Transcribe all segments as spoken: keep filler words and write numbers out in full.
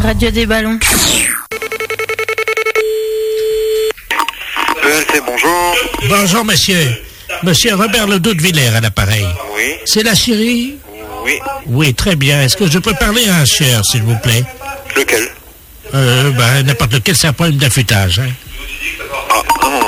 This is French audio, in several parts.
Radio des ballons. E L C, bonjour. Bonjour, monsieur. Monsieur Robert Ledoux de Villers à l'appareil. Oui. C'est la Syrie? Oui. Oui, très bien. Est-ce que je peux parler à un cher, s'il vous plaît? Lequel? Euh, ben, n'importe lequel, c'est un problème d'affûtage, hein. Ah, un moment.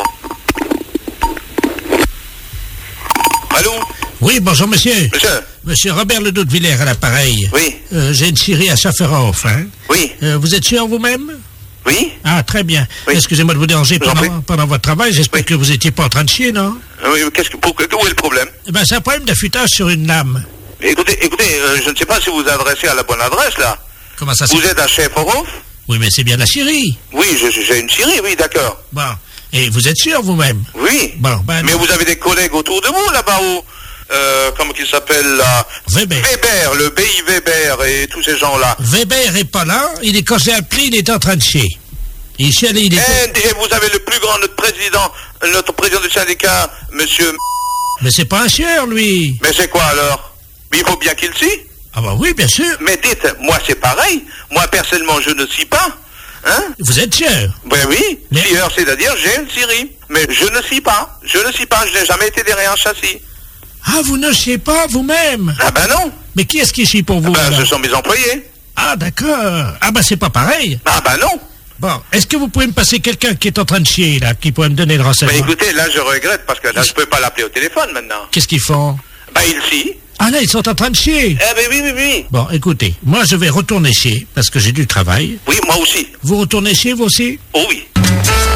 Allô? Oui, bonjour, monsieur. Monsieur? Monsieur Robert Ledoux de Villers à l'appareil. Oui. Euh, j'ai une Syrie à Safarov, hein. Oui. Euh, vous êtes sûr vous-même? Oui. Ah, très bien. Oui. Excusez-moi de vous déranger Je vous en pendant, pendant votre travail. J'espère Oui. que vous étiez pas en train de chier, non? Euh, Oui, qu'est-ce que, pour, où est le problème? Eh ben, c'est un problème d'affûtage sur une lame. Écoutez, écoutez, euh, je ne sais pas si vous vous adressez à la bonne adresse, là. Comment ça se Vous êtes à Safarov? Oui, mais c'est bien la Syrie. Oui, je- j'ai une Syrie, oui, d'accord. Bon. Et vous êtes sûr vous-même? Oui. Bon, ben. Mais vous avez des collègues autour de vous, là-bas, où, euh, comment qu'il s'appelle, là? Weber. Weber, le B I Weber et tous ces gens-là. Weber est pas là. Il est, quand j'ai appelé, il est en train de chier. Il chie, il est. Et, et vous avez le plus grand, notre président, notre président du syndicat, monsieur... Mais c'est pas un chieur, lui. Mais c'est quoi, alors? Il faut bien qu'il scie. Ah bah oui, bien sûr. Mais dites, moi c'est pareil. Moi personnellement je ne scie pas. Hein? Vous êtes chieur. Ben oui, Mais- scieur, c'est-à-dire j'ai une scierie. Mais je ne scie pas. Je ne scie pas, je n'ai jamais été derrière un châssis. Ah, vous ne chiez pas vous-même. Ah ben non. Mais qui est-ce qui chie pour vous? Ben alors? ce sont mes employés. Ah, d'accord. Ah, bah c'est pas pareil. Ah ben non. Bon, est-ce que vous pouvez me passer quelqu'un qui est en train de chier, là, qui pourrait me donner le Ben renseignement? écoutez, là je regrette parce que là je peux pas l'appeler au téléphone maintenant. Qu'est-ce qu'ils font? Ben il scie. Ah là, ils sont en train de chier. Eh ben oui, oui, oui. Bon, écoutez, moi je vais retourner chier, parce que j'ai du travail. Oui, moi aussi. Vous retournez chier, vous aussi? Oh oui.